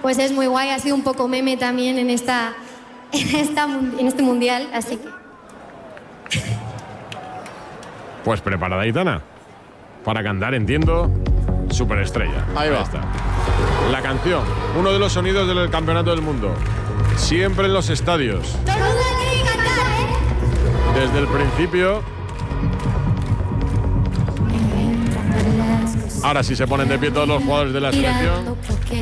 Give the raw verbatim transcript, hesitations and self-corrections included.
pues es muy guay, ha sido un poco meme también en, esta, en, esta, en este mundial, así que... Pues preparada, Aitana, para cantar, entiendo, Superestrella. Ahí va. Ahí está. La canción, uno de los sonidos del campeonato del mundo. Siempre en los estadios. ¡Todo el mundo tiene que cantar, eh! Desde el principio. Ahora sí se ponen de pie todos los jugadores de la selección.